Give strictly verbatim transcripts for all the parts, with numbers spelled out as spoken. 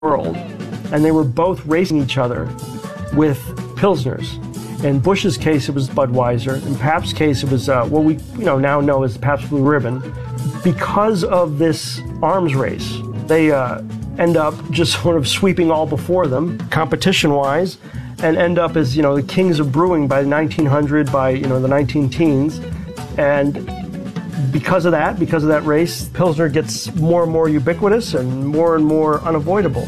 world, and they were both racing each other with Pilsners. In Busch's case, it was Budweiser. In Pabst's case, it was uh, what we you know now know as the Pabst Blue Ribbon. Because of this arms race, they uh, end up just sort of sweeping all before them, competition-wise, and end up as you know the kings of brewing by nineteen hundred, by you know the nineteen teens, and because of that, because of that race, Pilsner gets more and more ubiquitous and more and more unavoidable.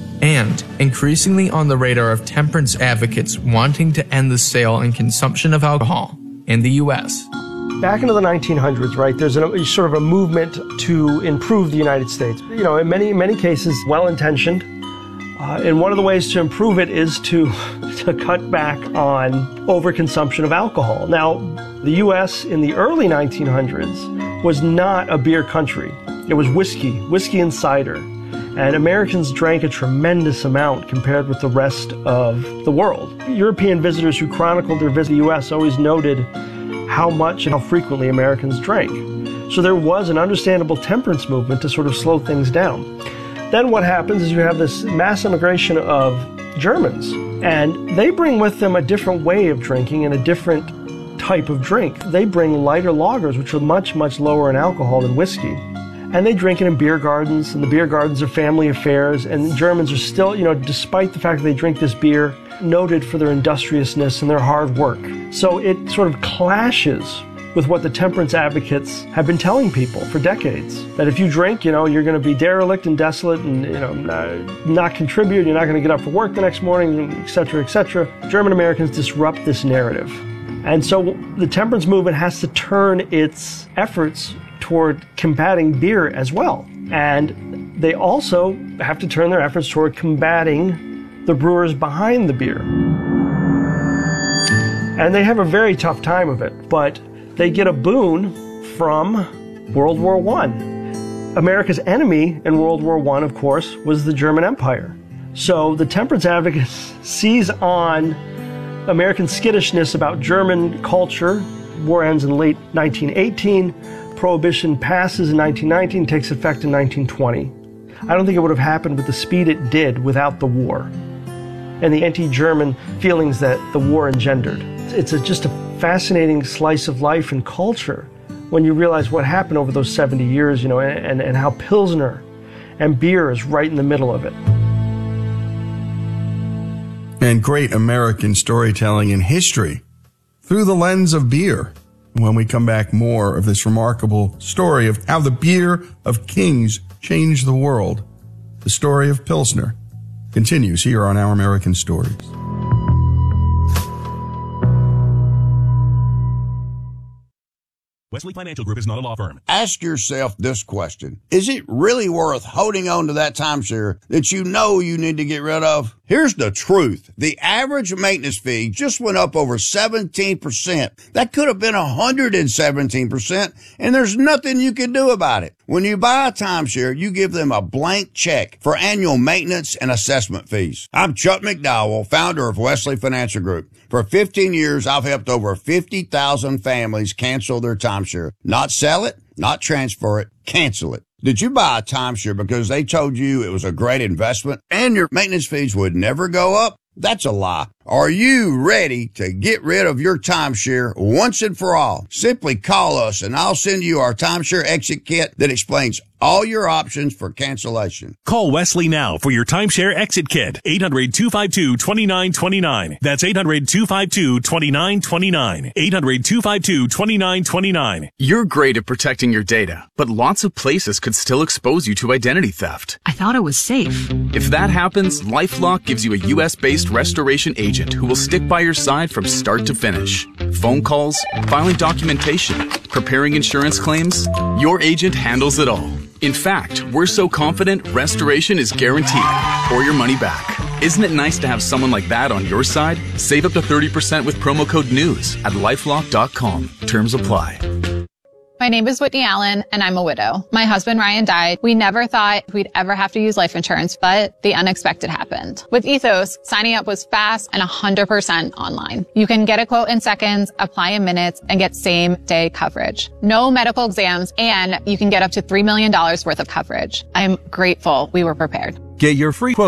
And increasingly on the radar of temperance advocates wanting to end the sale and consumption of alcohol in the U S. Back into the nineteen hundreds, right, there's a, sort of a movement to improve the United States. You know, in many, many cases, well-intentioned. Uh, and one of the ways to improve it is to, to cut back on overconsumption of alcohol. Now, the U S in the early nineteen hundreds was not a beer country. It was whiskey, whiskey and cider. And Americans drank a tremendous amount compared with the rest of the world. European visitors who chronicled their visit to the U S always noted how much and how frequently Americans drank. So there was an understandable temperance movement to sort of slow things down. Then what happens is you have this mass immigration of Germans, and they bring with them a different way of drinking and a different type of drink. They bring lighter lagers, which are much, much lower in alcohol than whiskey. And they drink it in beer gardens, and the beer gardens are family affairs, and Germans are still, you know, despite the fact that they drink this beer, noted for their industriousness and their hard work. So it sort of clashes with what the temperance advocates have been telling people for decades. That if you drink, you know, you're going to be derelict and desolate and, you know, not, not contribute, you're not going to get up for work the next morning, et cetera, et cetera. German Americans disrupt this narrative. And so the temperance movement has to turn its efforts toward combating beer as well. And they also have to turn their efforts toward combating the brewers behind the beer. And they have a very tough time of it, but they get a boon from World War One. America's enemy in World War One, of course, was the German Empire. So the temperance advocates seize on American skittishness about German culture. War ends in late nineteen eighteen. Prohibition passes in nineteen nineteen, takes effect in nineteen twenty. I don't think it would have happened with the speed it did without the war and the anti-German feelings that the war engendered. It's a, just a fascinating slice of life and culture when you realize what happened over those seventy years, you know, and, and how Pilsner and beer is right in the middle of it. And great American storytelling and history through the lens of beer. When we come back, more of this remarkable story of how the beer of kings changed the world. The story of Pilsner continues here on Our American Stories. Wesley Financial Group is not a law firm. Ask yourself this question. Is it really worth holding on to that timeshare that you know you need to get rid of? Here's the truth. The average maintenance fee just went up over seventeen percent. That could have been one hundred seventeen percent, and there's nothing you can do about it. When you buy a timeshare, you give them a blank check for annual maintenance and assessment fees. I'm Chuck McDowell, founder of Wesley Financial Group. For fifteen years, I've helped over fifty thousand families cancel their timeshare. Not sell it, not transfer it, cancel it. Did you buy a timeshare because they told you it was a great investment and your maintenance fees would never go up? That's a lie. Are you ready to get rid of your timeshare once and for all? Simply call us and I'll send you our timeshare exit kit that explains all your options for cancellation. Call Wesley now for your timeshare exit kit. eight hundred, two five two, two nine two nine. That's eight hundred, two five two, two nine two nine. eight hundred, two five two, two nine two nine. You're great at protecting your data, but lots of places could still expose you to identity theft. I thought it was safe. If that happens, LifeLock gives you a U S-based restoration agent who will stick by your side from start to finish. Phone calls, filing documentation, preparing insurance claims, your agent handles it all. In fact, we're so confident restoration is guaranteed or your money back. Isn't it nice to have someone like that on your side? Save up to thirty percent with promo code NEWS at lifelock dot com. Terms apply. My name is Whitney Allen, and I'm a widow. My husband, Ryan, died. We never thought we'd ever have to use life insurance, but the unexpected happened. With Ethos, signing up was fast and one hundred percent online. You can get a quote in seconds, apply in minutes, and get same-day coverage. No medical exams, and you can get up to three million dollars worth of coverage. I'm grateful we were prepared. Get your free quote